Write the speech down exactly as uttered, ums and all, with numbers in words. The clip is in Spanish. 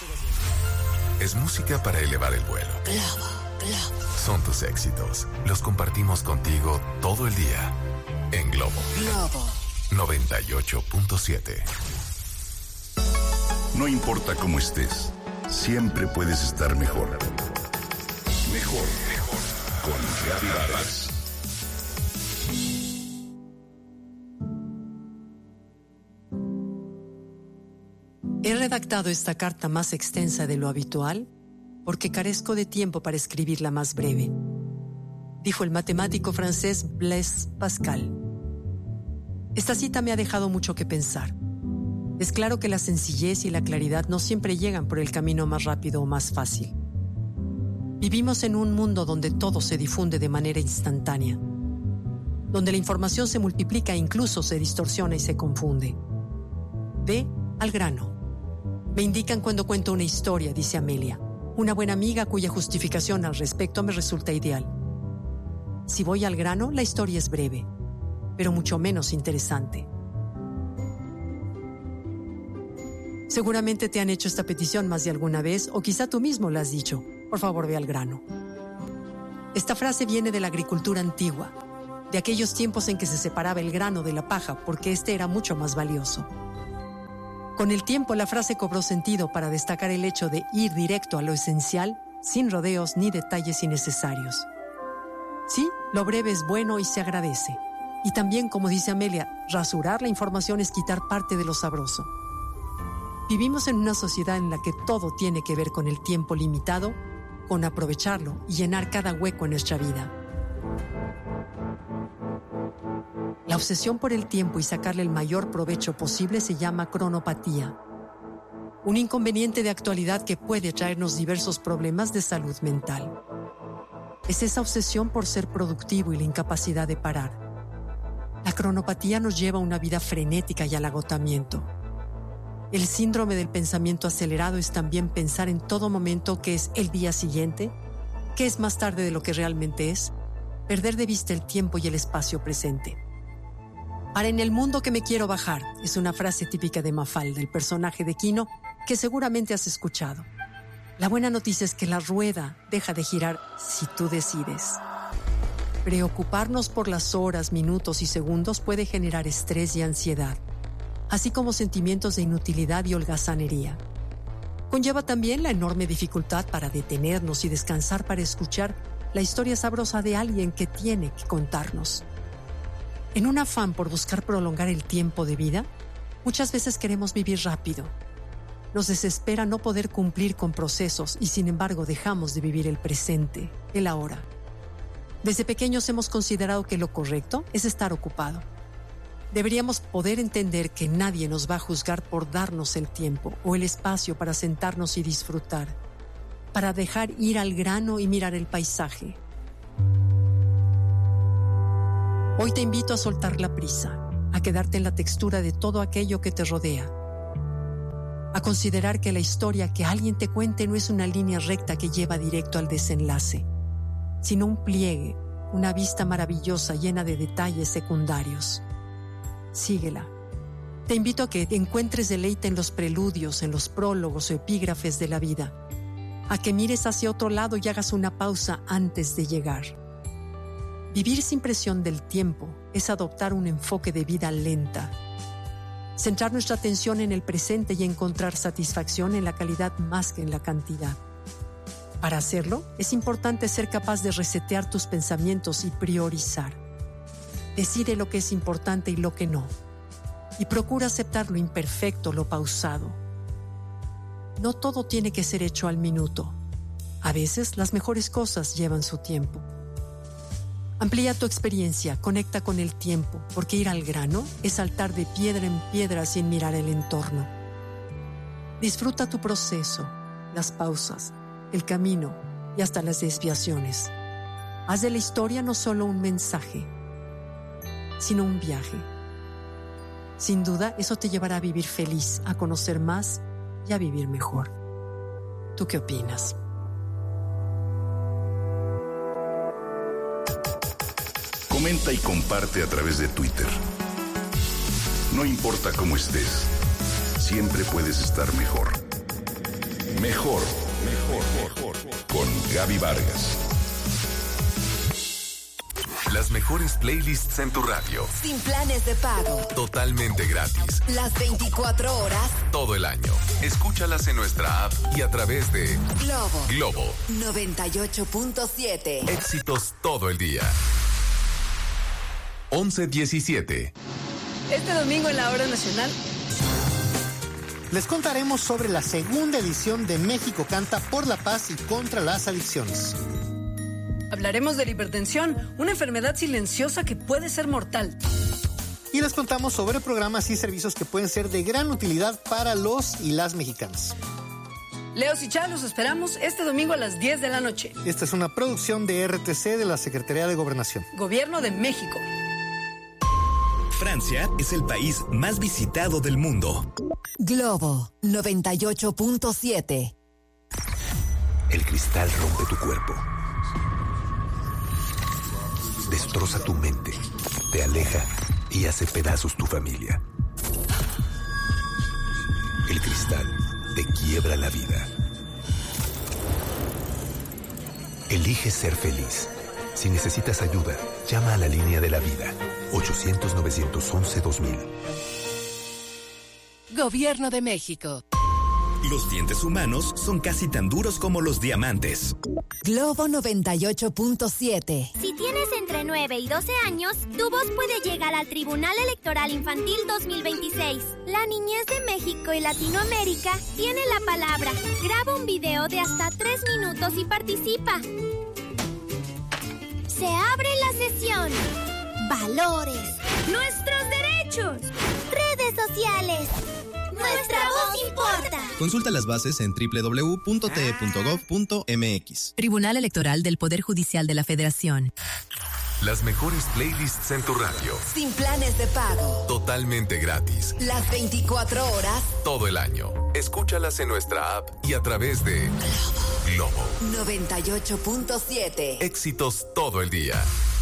Es música para elevar el vuelo. Globo, Globo. Son tus éxitos. Los compartimos contigo todo el día. En Globo. Globo. noventa y ocho punto siete. No importa cómo estés, siempre puedes estar mejor. Mejor, mejor. Con Reavivadas. He redactado esta carta más extensa de lo habitual porque carezco de tiempo para escribirla más breve, dijo el matemático francés Blaise Pascal. Esta cita me ha dejado mucho que pensar. Es claro que la sencillez y la claridad no siempre llegan por el camino más rápido o más fácil. Vivimos en un mundo donde todo se difunde de manera instantánea, donde la información se multiplica e incluso se distorsiona y se confunde. Ve al grano. Me indican cuando cuento una historia, dice Amelia, una buena amiga cuya justificación al respecto me resulta ideal. Si voy al grano, la historia es breve, pero mucho menos interesante. Seguramente te han hecho esta petición más de alguna vez, o quizá tú mismo la has dicho. Por favor, ve al grano. Esta frase viene de la agricultura antigua, de aquellos tiempos en que se separaba el grano de la paja porque este era mucho más valioso. Con el tiempo, la frase cobró sentido para destacar el hecho de ir directo a lo esencial, sin rodeos ni detalles innecesarios. Sí, lo breve es bueno y se agradece. Y también, como dice Amelia, rasurar la información es quitar parte de lo sabroso. Vivimos en una sociedad en la que todo tiene que ver con el tiempo limitado, con aprovecharlo y llenar cada hueco en nuestra vida. La obsesión por el tiempo y sacarle el mayor provecho posible se llama cronopatía, un inconveniente de actualidad que puede traernos diversos problemas de salud mental. Es esa obsesión por ser productivo y la incapacidad de parar. La cronopatía nos lleva a una vida frenética y al agotamiento. El síndrome del pensamiento acelerado es también pensar en todo momento que es el día siguiente, que es más tarde de lo que realmente es, perder de vista el tiempo y el espacio presente. Para en el mundo que me quiero bajar, es una frase típica de Mafalda, el personaje de Quino, que seguramente has escuchado. La buena noticia es que la rueda deja de girar si tú decides. Preocuparnos por las horas, minutos y segundos puede generar estrés y ansiedad, así como sentimientos de inutilidad y holgazanería. Conlleva también la enorme dificultad para detenernos y descansar para escuchar la historia sabrosa de alguien que tiene que contarnos. En un afán por buscar prolongar el tiempo de vida, muchas veces queremos vivir rápido. Nos desespera no poder cumplir con procesos y sin embargo dejamos de vivir el presente, el ahora. Desde pequeños hemos considerado que lo correcto es estar ocupado. Deberíamos poder entender que nadie nos va a juzgar por darnos el tiempo o el espacio para sentarnos y disfrutar, para dejar ir al grano y mirar el paisaje. Hoy te invito a soltar la prisa, a quedarte en la textura de todo aquello que te rodea, a considerar que la historia que alguien te cuente no es una línea recta que lleva directo al desenlace, sino un pliegue, una vista maravillosa llena de detalles secundarios. Síguela. Te invito a que encuentres deleite en los preludios, en los prólogos o epígrafes de la vida, a que mires hacia otro lado y hagas una pausa antes de llegar. Vivir sin presión del tiempo es adoptar un enfoque de vida lenta. Centrar nuestra atención en el presente y encontrar satisfacción en la calidad más que en la cantidad. Para hacerlo, es importante ser capaz de resetear tus pensamientos y priorizar. Decide lo que es importante y lo que no. Y procura aceptar lo imperfecto, lo pausado. No todo tiene que ser hecho al minuto. A veces, las mejores cosas llevan su tiempo. Amplía tu experiencia, conecta con el tiempo, porque ir al grano es saltar de piedra en piedra sin mirar el entorno. Disfruta tu proceso, las pausas, el camino y hasta las desviaciones. Haz de la historia no solo un mensaje, sino un viaje. Sin duda, eso te llevará a vivir feliz, a conocer más y a vivir mejor. ¿Tú qué opinas? Comenta y comparte a través de Twitter. No importa cómo estés, siempre puedes estar mejor. Mejor, mejor, mejor. Con Gaby Vargas. Las mejores playlists en tu radio. Sin planes de pago. Totalmente gratis. Las veinticuatro horas. Todo el año. Escúchalas en nuestra app y a través de Globo. Globo. noventa y ocho punto siete. Éxitos todo el día. once diecisiete. Este domingo en la Hora Nacional les contaremos sobre la segunda edición de México Canta por la Paz y contra las adicciones. hablaremos de la hipertensión, una enfermedad silenciosa que puede ser mortal. Y les contamos sobre programas y servicios que pueden ser de gran utilidad para los y las mexicanas. Leo y Chá, los esperamos este domingo a las diez de la noche. Esta es una producción de R T C de la Secretaría de Gobernación. Gobierno de México. Francia es el país más visitado del mundo. Globo noventa y ocho punto siete. El cristal rompe tu cuerpo. Destroza tu mente, te aleja y hace pedazos tu familia. El cristal te quiebra la vida. Elige ser feliz. Si necesitas ayuda, llama a la línea de la vida. ochocientos, novecientos once, dos mil. Gobierno de México. Los dientes humanos son casi tan duros como los diamantes. Globo noventa y ocho punto siete. Si tienes entre nueve y doce años, tu voz puede llegar al Tribunal Electoral Infantil dos mil veintiséis. La niñez de México y Latinoamérica tiene la palabra. Graba un video de hasta tres minutos y participa. Se abre la sesión. Valores. Nuestros derechos. Redes sociales. Nuestra voz importa. Consulta las bases en doble u doble u doble u punto t e punto gov punto m x. Tribunal Electoral del Poder Judicial de la Federación. Las mejores playlists en tu radio. Sin planes de pago. Totalmente gratis. Las veinticuatro horas. Todo el año. Escúchalas en nuestra app y a través de Globo. noventa y ocho punto siete. Éxitos todo el día.